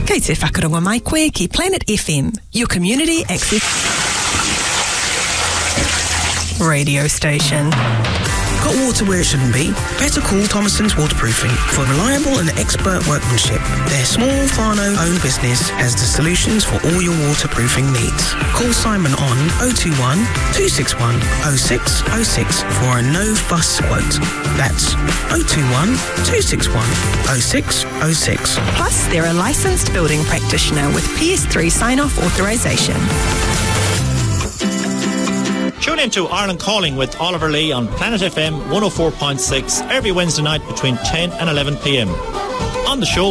Kei te whakarongo mai koe ki Planet FM, your community access radio station. Got water where it shouldn't be? Better call Thomason's Waterproofing for reliable and expert workmanship. Their small whānau-owned business has the solutions for all your waterproofing needs. Call Simon on 021 261 0606 for a no-fuss quote. That's 021 261 0606. Plus, they're a licensed building practitioner with PS3 sign-off authorisation. Tune in to Ireland Calling with Oliver Lee on Planet FM 104.6 every Wednesday night between 10 and 11 p.m. On the show,